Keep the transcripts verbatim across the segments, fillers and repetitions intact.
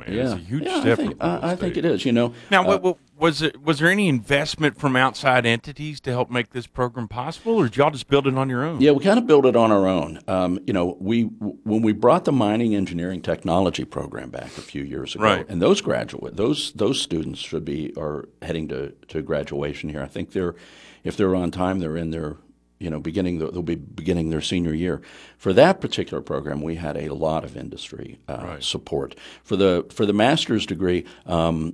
man. Yeah. It's a huge yeah, step. I think, for Ball I, I think State. it is. You know, Now, uh, what, what, was it? Was there any investment from outside entities to help make this program possible, or did y'all just build it on your own? Yeah, we kind of built it on our own. Um, you know, we when we brought the mining engineering technology program back a few years ago, Right. and those graduate those those students should be are heading to, to graduation here. I think they're if they're on time, they're in their you know beginning they'll be beginning their senior year. For that particular program, we had a lot of industry uh, Right. support. For the for the master's degree, um,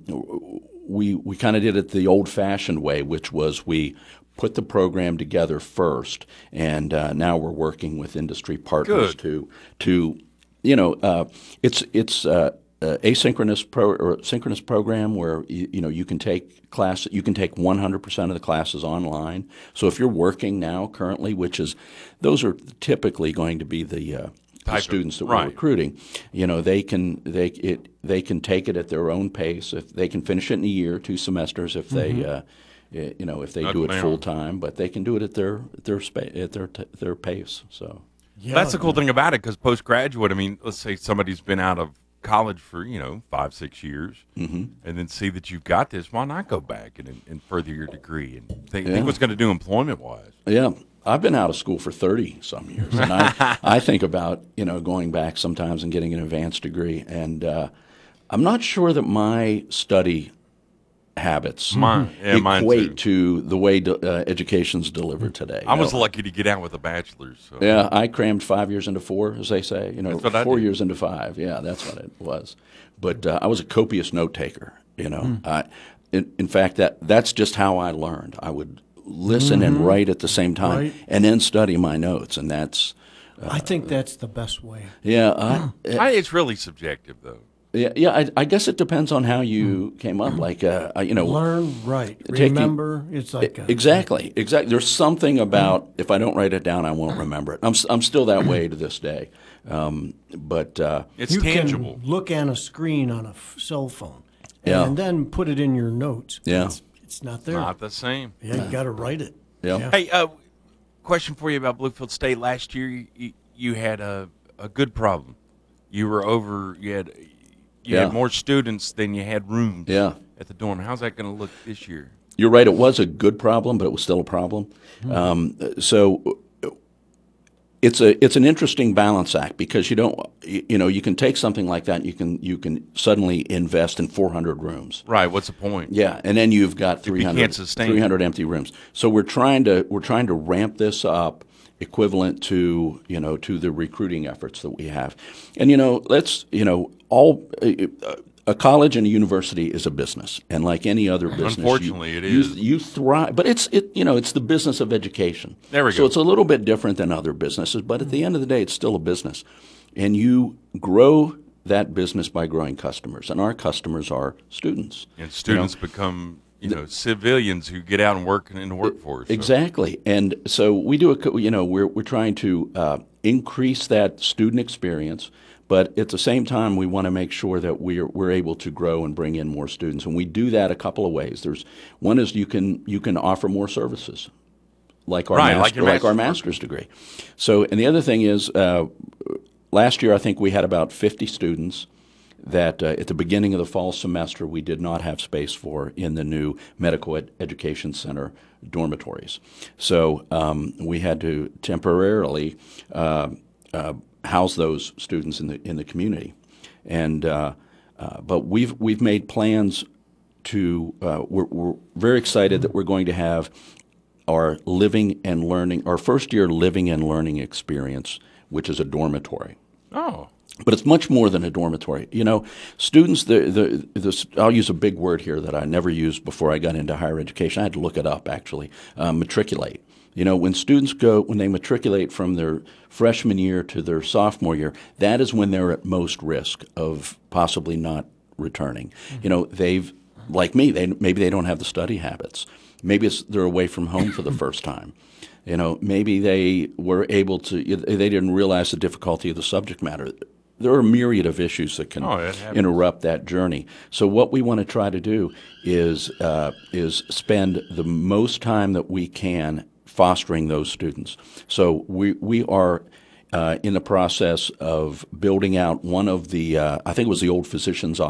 we we kind of did it the old-fashioned way, which was we put the program together first, and uh, now we're working with industry partners Good. to to you know uh, it's it's uh, uh, asynchronous pro or synchronous program where you, you know you can take class you can take one hundred percent of the classes online. So if you're working now currently, which is those are typically going to be the uh, the Type of- students that right. we're recruiting, you know, they can they it they can take it at their own pace. If they can finish it in a year, two semesters, if they uh, y- you know if they Knuckle do it down. full time, but they can do it at their at their spa- at their t- their pace. So Yeah, That's the cool thing about it, because postgraduate, I mean, let's say somebody's been out of college for, you know, five, six years, mm-hmm. and then see that you've got this. Why not go back and, and further your degree and think, Yeah. think what's going to do employment-wise? yeah, I've been out of school for thirty some years, and I I think about you know going back sometimes and getting an advanced degree, and uh, I'm not sure that my study habits Mine- yeah, mine equate too. to the way de- uh, education's delivered today. I was No, lucky to get out with a bachelor's. So. Yeah, I crammed five years into four, as they say. You know, That's what I four did. years into five. Yeah, that's what it was. But uh, I was a copious note taker. You know, Hmm. I, in, in fact, that that's just how I learned. I would listen and write at the same time, Right. and then study my notes, and that's I think that's the best way. yeah. I, I, it's really subjective, though. yeah, yeah. I, I guess it depends on how you came up. Like, uh, I- you know, Learn, right. Taking- Remember, it's like a, Exactly, exactly. There's something about if I don't write it down, I won't remember it. I'm s- I'm still that way to this day. Um, but uh, It's you tangible. can look at a screen on a f- cell phone Yeah. and then put it in your notes. Yeah. It's, it's not there. Not the same. yeah, you got to write it. yeah, Hey, uh, question for you about Bluefield State. Last year, you, you, you had a, a good problem. You were over. You had you Yeah. had more students than you had rooms. Yeah. At the dorm. How's that going to look this year? you're right. It was a good problem, but it was still a problem. Um, so uh, it's a it's an interesting balance act because you don't you, you know you can take something like that and you can you can suddenly invest in four hundred rooms. Right. What's the point? Yeah, and then you've got you 300, can't sustain it. three hundred empty rooms. So we're trying to we're trying to ramp this up equivalent to you know to the recruiting efforts that we have. And you know, let's you know all uh, a college and a university is a business, and like any other business, you- Unfortunately, it you, is. You thrive, but it's it you know it's the business of education. There we so go. it's a little bit different than other businesses, but at the end of the day, it's still a business, and you grow that business by growing customers, and our customers are students. And students become, you know, civilians who get out and work in the workforce. so- Exactly, and so we do a co- you know we're we're trying to uh, increase that student experience, but at the same time we want to make sure that we're we're able to grow and bring in more students, and we do that a couple of ways. There's one is you can you can offer more services, like our Right, like master, your like our master's master's degree. So, and the other thing is, uh, last year I think we had about fifty students that uh, at the beginning of the fall semester we did not have space for in the new medical ed- education center dormitories. So um, we had to temporarily uh, uh, house those students in the in the community, and uh, uh, but we've we've made plans to uh, we're, we're very excited that we're going to have our living and learning our first year living and learning experience, which is a dormitory. Oh. But it's much more than a dormitory. You know, students, the, the, the, I'll use a big word here that I never used before I got into higher education. I had to look it up, actually. Um, matriculate. You know, when students go, when they matriculate from their freshman year to their sophomore year, that is when they're at most risk of possibly not returning. You know, they've, like me, they maybe they don't have the study habits. Maybe it's they're away from home for the first time. You know, maybe they were able to, they didn't realize the difficulty of the subject matter. There are a myriad of issues that can Oh, it happens. interrupt that journey. So what we want to try to do is uh, is spend the most time that we can fostering those students. So we we are uh, in the process of building out one of the, uh, I think it was the old physician's office.